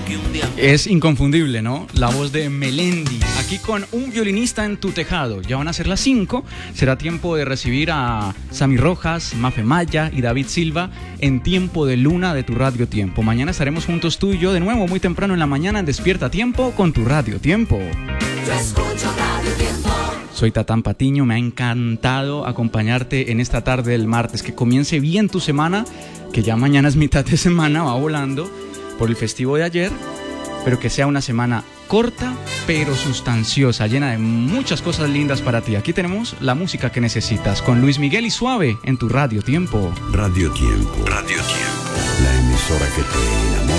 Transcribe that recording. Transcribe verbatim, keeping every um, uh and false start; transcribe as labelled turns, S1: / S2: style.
S1: Es inconfundible, ¿no? La voz de Melendi, aquí con Un violinista en tu tejado. Ya van a ser las cinco, será tiempo de recibir a Sammy Rojas, Mafe Maya y David Silva en Tiempo de Luna de tu Radio Tiempo. Mañana estaremos juntos tú y yo de nuevo muy temprano en la mañana en Despierta Tiempo con tu Radio Tiempo.
S2: Yo escucho Radio Tiempo.
S1: Soy Tatán Patiño, me ha encantado acompañarte en esta tarde del martes. Que comience bien tu semana, que ya mañana es mitad de semana, va volando por el festivo de ayer, pero que sea una semana corta pero sustanciosa, llena de muchas cosas lindas para ti. Aquí tenemos la música que necesitas con Luis Miguel y Suave en tu Radio Tiempo.
S3: Radio Tiempo, Radio Tiempo, la emisora que te enamora.